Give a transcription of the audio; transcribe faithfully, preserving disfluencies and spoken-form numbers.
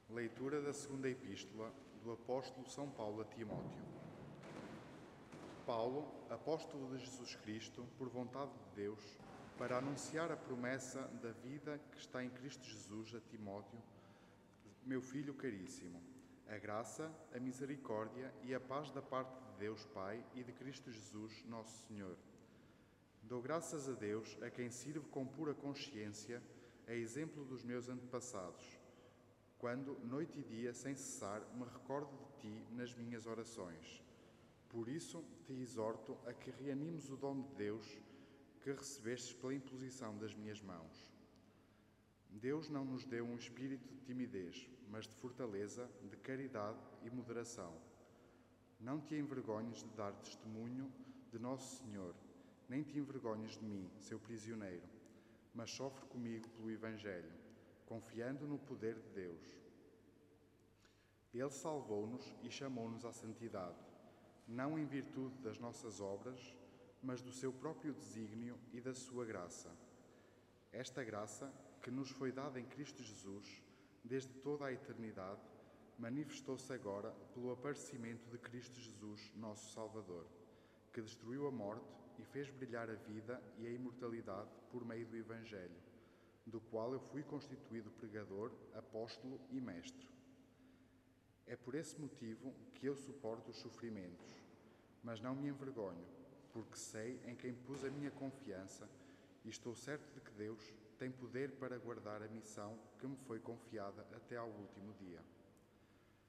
Leitura da segunda epístola do apóstolo São Paulo a Timóteo. Paulo, apóstolo de Jesus Cristo, por vontade de Deus, para anunciar a promessa da vida que está em Cristo Jesus a Timóteo, meu filho caríssimo, a graça, a misericórdia e a paz da parte de Deus Pai e de Cristo Jesus, nosso Senhor. Dou graças a Deus, a quem sirvo com pura consciência, a exemplo dos meus antepassados, quando, noite e dia, sem cessar, me recordo de ti nas minhas orações. Por isso, te exorto a que reanimes o dom de Deus que recebestes pela imposição das minhas mãos. Deus não nos deu um espírito de timidez, mas de fortaleza, de caridade e moderação. Não te envergonhes de dar testemunho de Nosso Senhor, nem te envergonhes de mim, seu prisioneiro, mas sofre comigo pelo Evangelho, confiando no poder de Deus. Ele salvou-nos e chamou-nos à santidade, não em virtude das nossas obras, mas do seu próprio desígnio e da sua graça. Esta graça, que nos foi dada em Cristo Jesus, desde toda a eternidade, manifestou-se agora pelo aparecimento de Cristo Jesus, nosso Salvador, que destruiu a morte e fez brilhar a vida e a imortalidade por meio do Evangelho, do qual eu fui constituído pregador, apóstolo e mestre. É por esse motivo que eu suporto os sofrimentos, mas não me envergonho, porque sei em quem pus a minha confiança e estou certo de que Deus tem poder para guardar a missão que me foi confiada até ao último dia.